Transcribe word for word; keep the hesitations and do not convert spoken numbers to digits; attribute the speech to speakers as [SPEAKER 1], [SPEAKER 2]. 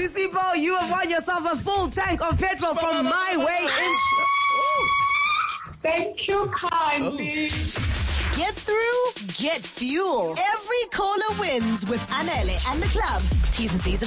[SPEAKER 1] Sipho, you have won yourself a full tank of petrol from My Way Insure.
[SPEAKER 2] Thank you kindly.
[SPEAKER 3] Get through, get fuel. Every caller wins with Anele and the club. T's and C's